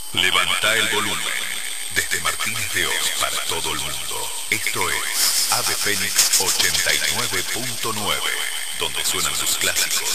Levanta el volumen. Desde Martínez de Oz para todo el mundo. Esto es Ave Fénix 89.9, donde suenan sus clásicos